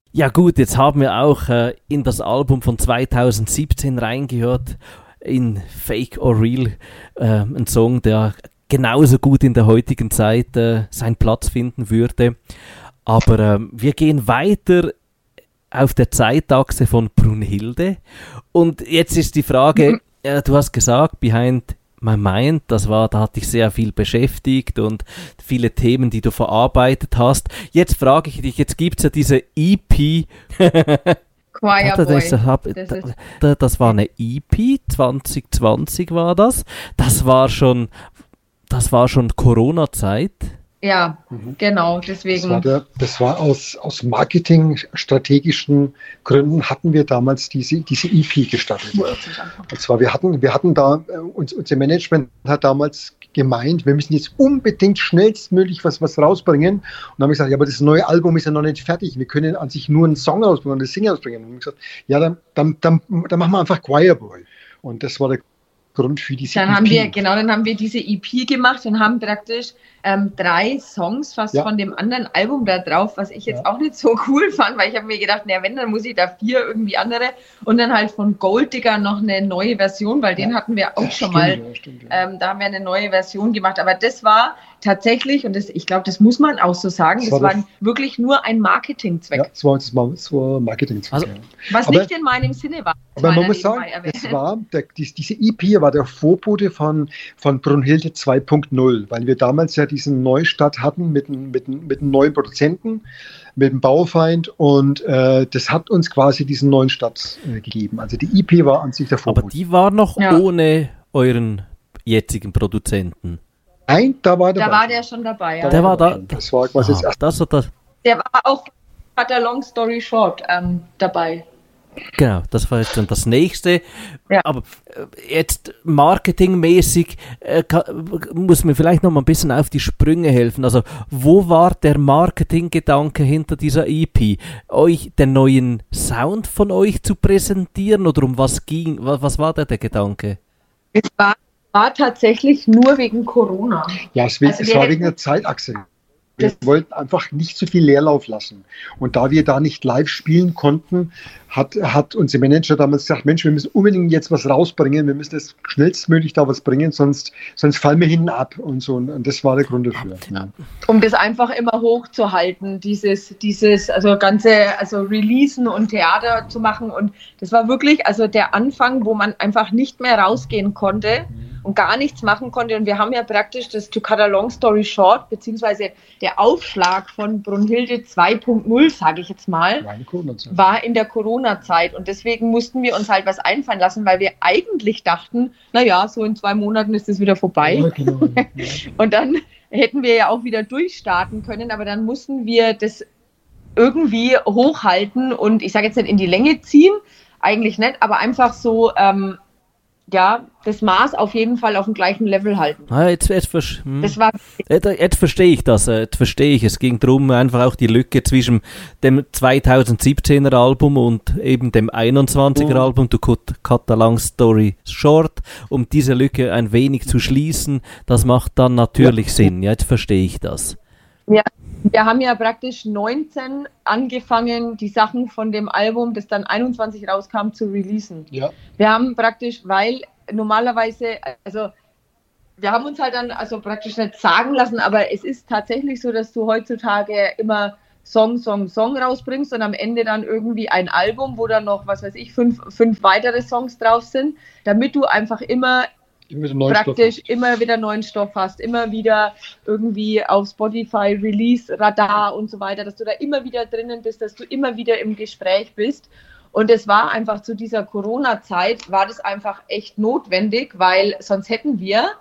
Ja gut, jetzt haben wir auch in das Album von 2017 reingehört, in Fake or Real, ein Song, der genauso gut in der heutigen Zeit seinen Platz finden würde. Aber wir gehen weiter auf der Zeitachse von Brunhilde. Und jetzt ist die Frage, du hast gesagt, Behind My Mind, da hat dich sehr viel beschäftigt und viele Themen, die du verarbeitet hast. Jetzt frage ich dich, jetzt gibt es ja diese EP. Choir Boy. Das war eine EP, 2020 war das. Das war schon Corona-Zeit. Ja, genau, deswegen. Das war aus marketingstrategischen Gründen hatten wir damals diese EP gestartet. Und zwar, wir hatten da, unser Management hat damals gemeint, wir müssen jetzt unbedingt schnellstmöglich was rausbringen. Und dann haben wir gesagt, ja, aber das neue Album ist ja noch nicht fertig. Wir können an sich nur einen Song rausbringen, eine Single rausbringen. Und dann haben wir gesagt, ja, dann machen wir einfach Choir Boy. Und das war der Grund für diese dann EP. Dann haben wir diese EP gemacht und haben praktisch 3 Songs fast von dem anderen Album da drauf, was ich jetzt auch nicht so cool fand, weil ich habe mir gedacht, wenn, dann muss ich da 4 irgendwie andere und dann halt von Gold Digger noch eine neue Version, weil den hatten wir auch schon mal, da haben wir eine neue Version gemacht, aber das war tatsächlich, und ich glaube, das muss man auch so sagen, das war wirklich nur ein Marketingzweck. Ja, das war Marketingzweck. Also, was nicht in meinem Sinne war. Aber man muss sagen, diese EP war der Vorbote von Brunhilde 2.0, weil wir damals ja diesen Neustart hatten mit einem neuen Produzenten, mit dem Baufeind und das hat uns quasi diesen neuen Start gegeben. Also die EP war an sich der Vorbote. Aber die war noch ohne euren jetzigen Produzenten? Nein, da war der schon dabei. Ja. Der war da. Das war quasi das. Der war auch, hat der Long Story Short dabei. Genau, das war jetzt dann das nächste. Ja. Aber jetzt marketingmäßig muss mir vielleicht noch mal ein bisschen auf die Sprünge helfen. Also wo war der Marketinggedanke hinter dieser EP? Euch den neuen Sound von euch zu präsentieren oder um was ging? Was war da der Gedanke? Es war tatsächlich nur wegen Corona. Ja, es war wegen der Zeitachse. Wir wollten einfach nicht so viel Leerlauf lassen. Und da wir da nicht live spielen konnten, hat unser Manager damals gesagt, Mensch, wir müssen unbedingt jetzt was rausbringen, wir müssen das schnellstmöglich da was bringen, sonst fallen wir hinten ab und so. Und das war der Grund dafür. Ja. Um das einfach immer hochzuhalten, dieses Releasen und Theater zu machen. Und das war wirklich der Anfang, wo man einfach nicht mehr rausgehen konnte und gar nichts machen konnte. Und wir haben ja praktisch das To Cut a Long Story Short, beziehungsweise der Aufschlag von Brunhilde 2.0, sage ich jetzt mal, war in der Corona-Zeit. Und deswegen mussten wir uns halt was einfallen lassen, weil wir eigentlich dachten, naja, so in 2 Monaten ist es wieder vorbei. Ja, genau. Und dann hätten wir ja auch wieder durchstarten können, aber dann mussten wir das irgendwie hochhalten und ich sage jetzt nicht in die Länge ziehen, eigentlich nicht, aber einfach so das Maß auf jeden Fall auf dem gleichen Level halten. Jetzt verstehe ich das. Jetzt verstehe ich. Es ging darum, einfach auch die Lücke zwischen dem 2017er Album und eben dem 21er Album, To Cut a Long Story Short, um diese Lücke ein wenig zu schließen. Das macht dann natürlich Sinn. Ja, jetzt verstehe ich das. Ja. Wir haben ja praktisch 19 angefangen, die Sachen von dem Album, das dann 21 rauskam, zu releasen. Ja. Wir haben praktisch, weil normalerweise, wir haben uns halt dann praktisch nicht sagen lassen, aber es ist tatsächlich so, dass du heutzutage immer Song rausbringst und am Ende dann irgendwie ein Album, wo dann noch, 5 weitere Songs drauf sind, damit du einfach immer wieder neuen Stoff hast, immer wieder irgendwie auf Spotify Release Radar und so weiter, dass du da immer wieder drinnen bist, dass du immer wieder im Gespräch bist. Und es war einfach zu dieser Corona-Zeit, war das einfach echt notwendig, weil sonst hätten wir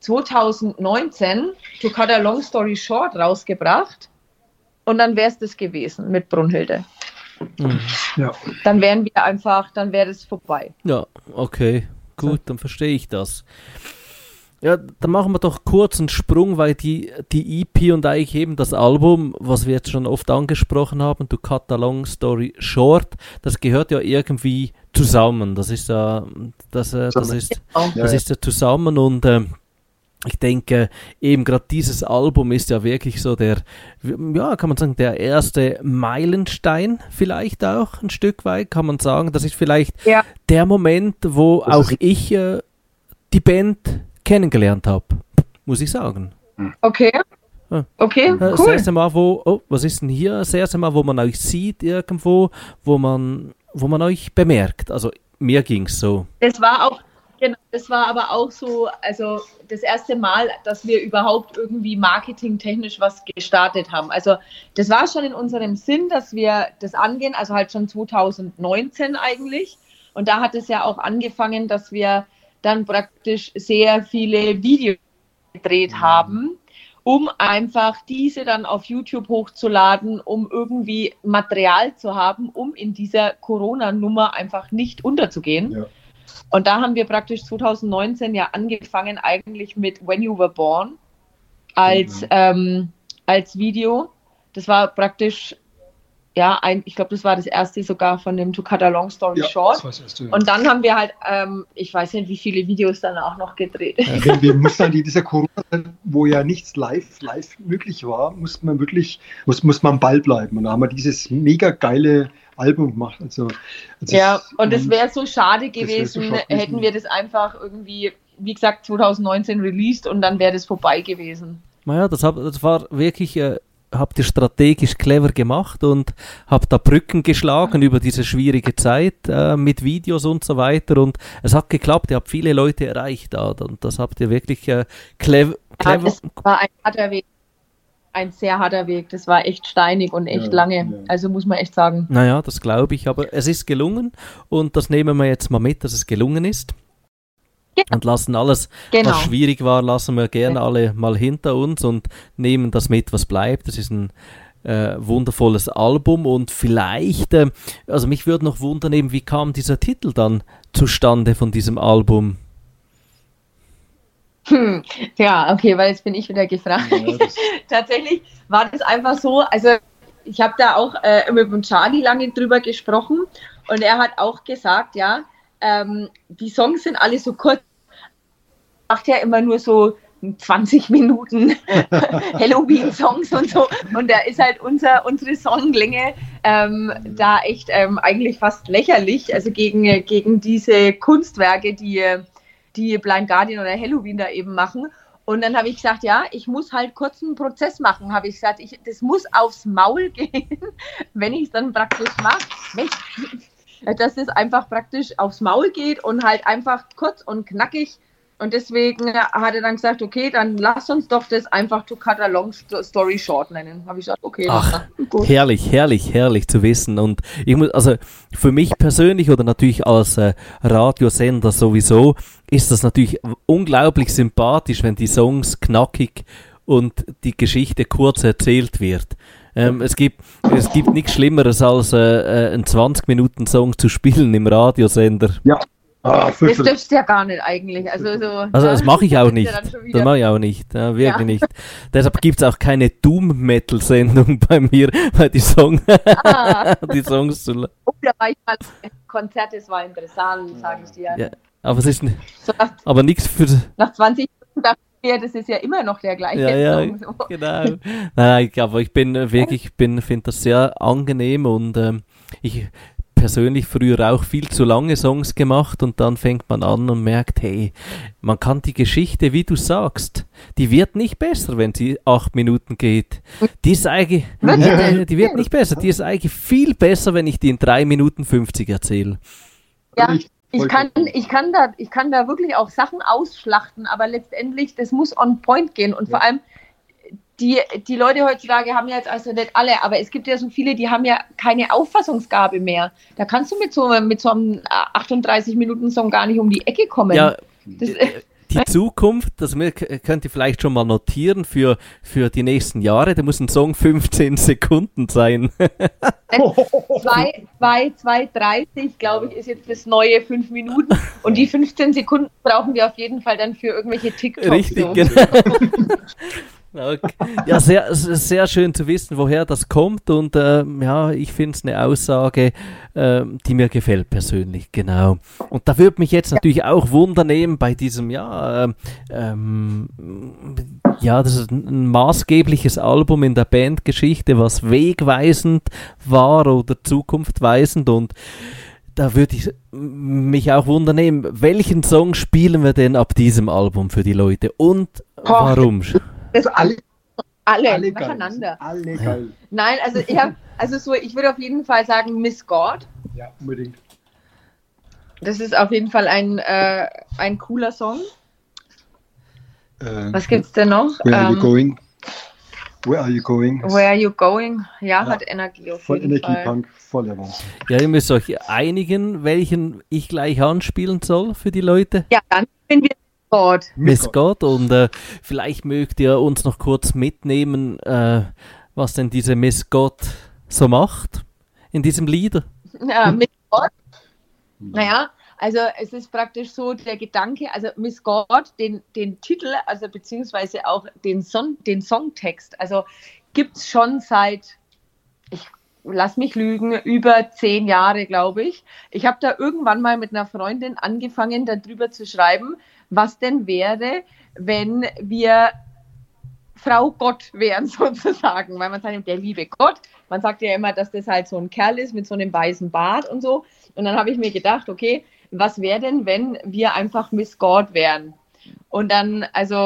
2019 To Cut a Long Story Short rausgebracht und dann wäre es das gewesen mit Brunhilde. Ja. Dann wäre das vorbei. Ja, okay. Gut, dann verstehe ich das. Ja, dann machen wir doch kurz einen Sprung, weil die EP und eigentlich eben das Album, was wir jetzt schon oft angesprochen haben, To Cut a Long Story Short, das gehört ja irgendwie zusammen. Das ist ja zusammen und ich denke, eben gerade dieses Album ist ja wirklich so der, ja, kann man sagen, der erste Meilenstein vielleicht auch ein Stück weit, kann man sagen. Das ist vielleicht der Moment, wo das auch ich die Band kennengelernt habe, muss ich sagen. Okay. Okay, cool. Das erste Mal, was ist denn hier? Das erste Mal, wo man euch sieht irgendwo, wo man euch bemerkt. Also mir ging es so. Das war aber auch so, also das erste Mal, dass wir überhaupt irgendwie marketingtechnisch was gestartet haben. Also das war schon in unserem Sinn, dass wir das angehen, also halt schon 2019 eigentlich. Und da hat es ja auch angefangen, dass wir dann praktisch sehr viele Videos gedreht haben, um einfach diese dann auf YouTube hochzuladen, um irgendwie Material zu haben, um in dieser Corona-Nummer einfach nicht unterzugehen. Ja. Und da haben wir praktisch 2019 ja angefangen eigentlich mit When You Were Born als Video. Das war praktisch, ja, ich glaube, das war das erste sogar von dem To Cut a Long Story Short. Das war das erste, ja. Und dann haben wir halt, ich weiß nicht, wie viele Videos dann auch noch gedreht. Ja, wir mussten dann in dieser Corona-Zeit, wo ja nichts live möglich war, muss man am Ball bleiben. Und da haben wir dieses mega geile Album gemacht. Also ja, und es wäre so schade gewesen, hätten wir das einfach irgendwie, wie gesagt, 2019 released und dann wäre das vorbei gewesen. Naja, das war wirklich... habt ihr strategisch clever gemacht und habt da Brücken geschlagen über diese schwierige Zeit mit Videos und so weiter und es hat geklappt, ihr habt viele Leute erreicht da und das habt ihr wirklich clever... Ja, es war ein harter Weg, ein sehr harter Weg, das war echt steinig und echt lange, also muss man echt sagen. Naja, das glaube ich, aber es ist gelungen und das nehmen wir jetzt mal mit, dass es gelungen ist. Und lassen alles, was schwierig war, lassen wir gerne alle mal hinter uns und nehmen das mit, was bleibt. Das ist ein wundervolles Album und vielleicht, also mich würde noch wundern, eben, wie kam dieser Titel dann zustande von diesem Album? Ja, okay, weil jetzt bin ich wieder gefragt. Ja, tatsächlich war das einfach so, also ich habe da auch mit dem Charlie lange drüber gesprochen und er hat auch gesagt, ja, die Songs sind alle so kurz, macht ja immer nur so 20 Minuten Halloween-Songs und so und da ist halt unsere Songlänge da echt eigentlich fast lächerlich, also gegen diese Kunstwerke, die Blind Guardian oder Halloween da eben machen. Und dann habe ich gesagt, ja, ich muss halt kurz einen Prozess machen, habe ich gesagt, das muss aufs Maul gehen, wenn ich es dann praktisch mache. Dass es einfach praktisch aufs Maul geht und halt einfach kurz und knackig. Und deswegen hat er dann gesagt, okay, dann lass uns doch das einfach To Cut a Long Story Short nennen. Habe ich gesagt, okay. Ach, gut. Herrlich zu wissen. Und ich muss, also für mich persönlich oder natürlich als Radiosender sowieso, ist das natürlich unglaublich sympathisch, wenn die Songs knackig und die Geschichte kurz erzählt wird. Es gibt nichts Schlimmeres als einen 20-Minuten-Song zu spielen im Radiosender. Ja. Das dürfst du ja gar nicht eigentlich. Also das mache ich auch nicht. Das mache ich auch nicht. Ja, wirklich nicht. Deshalb gibt es auch keine Doom-Metal-Sendung bei mir, weil die Songs zu... Oh, da war ich mal ein Konzert, das war interessant, sage ich dir. Ja, aber es ist aber nichts für... Nach 20 Minuten dachte ich mir, das ist ja immer noch der gleiche Song. So. Genau. Nein, aber ich finde das sehr angenehm und ich persönlich früher auch viel zu lange Songs gemacht und dann fängt man an und merkt, hey, man kann die Geschichte, wie du sagst, die wird nicht besser, wenn sie 8 Minuten geht. Die wird nicht besser, die ist eigentlich viel besser, wenn ich die in 3 Minuten 50 erzähle. Ja, ich kann da wirklich auch Sachen ausschlachten, aber letztendlich, das muss on point gehen und vor allem die Leute heutzutage haben ja jetzt, also nicht alle, aber es gibt ja so viele, die haben ja keine Auffassungsgabe mehr. Da kannst du mit so einem 38-Minuten-Song gar nicht um die Ecke kommen. Ja, die Zukunft, das könnt ihr vielleicht schon mal notieren für die nächsten Jahre, da muss ein Song 15 Sekunden sein. 2:30, glaube ich, ist jetzt das neue 5 Minuten und die 15 Sekunden brauchen wir auf jeden Fall dann für irgendwelche TikToks. Richtig, genau. Okay. Ja, sehr schön zu wissen, woher das kommt und ich finde es eine Aussage, die mir gefällt persönlich, genau. Und da würde mich jetzt natürlich auch Wunder nehmen bei diesem, das ist ein maßgebliches Album in der Bandgeschichte, was wegweisend war oder zukunftweisend und da würde ich mich auch wundern nehmen, welchen Song spielen wir denn ab diesem Album für die Leute und warum? Das alle nacheinander. Alle geil. Nein, also ich würde auf jeden Fall sagen Miss God. Ja, unbedingt. Das ist auf jeden Fall ein cooler Song. Was gibt's denn noch? Where are you going? Where are you going? Where are you going? Ja, hat Energie auf jeden Energie, Fall. Punk, voller Wahnsinn. Ja, ihr müsst euch einigen, welchen ich gleich anspielen soll für die Leute. Ja, dann sind wir Miss God und vielleicht mögt ihr uns noch kurz mitnehmen, was denn diese Miss God so macht in diesem Lied. Ja, Miss God. Naja, also es ist praktisch so der Gedanke, also Miss God, den Titel, also beziehungsweise auch den Songtext, also gibt es schon seit, lass mich lügen, über 10 Jahre, glaube ich. Ich habe da irgendwann mal mit einer Freundin angefangen, darüber zu schreiben, was denn wäre, wenn wir Frau Gott wären sozusagen, weil man sagt, der liebe Gott, man sagt ja immer, dass das halt so ein Kerl ist mit so einem weißen Bart und so. Und dann habe ich mir gedacht, okay, was wäre denn, wenn wir einfach Miss God wären? Und dann,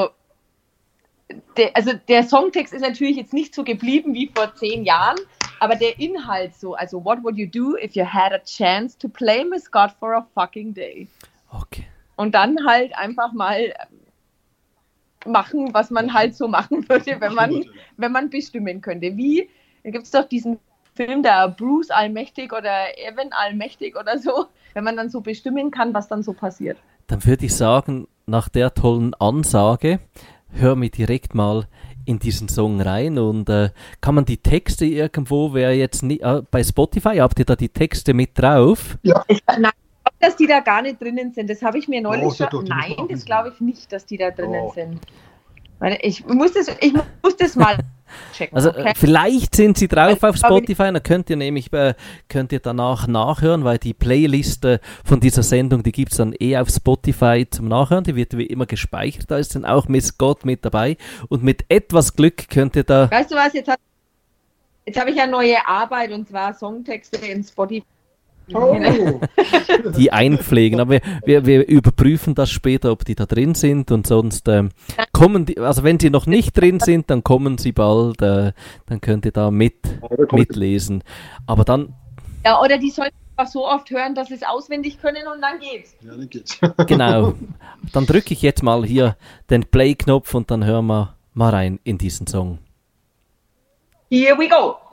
der Songtext ist natürlich jetzt nicht so geblieben wie vor 10 Jahren, aber der Inhalt so, also what would you do if you had a chance to play Miss God for a fucking day? Okay. Und dann halt einfach mal machen, was man halt so machen würde, wenn man bestimmen könnte. Da gibt es doch diesen Film, der Bruce Allmächtig oder Evan Allmächtig oder so, wenn man dann so bestimmen kann, was dann so passiert. Dann würde ich sagen, nach der tollen Ansage, hör mir direkt mal in diesen Song rein und kann man die Texte irgendwo, wer jetzt nicht, bei Spotify, habt ihr da die Texte mit drauf? Ja. Nein, dass die da gar nicht drinnen sind, das habe ich mir neulich schon. Nein, das glaube ich nicht, dass die da drinnen sind. Weil ich muss das mal checken. Also okay? Vielleicht sind sie drauf auf Spotify, dann könnt ihr danach nachhören, weil die Playlist von dieser Sendung, die gibt es dann auf Spotify zum Nachhören, die wird wie immer gespeichert, da ist dann auch Miss God mit dabei und mit etwas Glück könnt ihr da... Weißt du was, jetzt habe ich ja neue Arbeit und zwar Songtexte in Spotify. Oh. Die einpflegen, aber wir überprüfen das später, ob die da drin sind und sonst kommen die, also wenn sie noch nicht drin sind, dann kommen sie bald, dann könnt ihr da mitlesen. Aber dann... Ja, oder die sollen einfach so oft hören, dass sie es auswendig können und dann geht's. Ja, dann geht's. Genau. Dann drücke ich jetzt mal hier den Play-Knopf und dann hören wir mal rein in diesen Song. Here we go!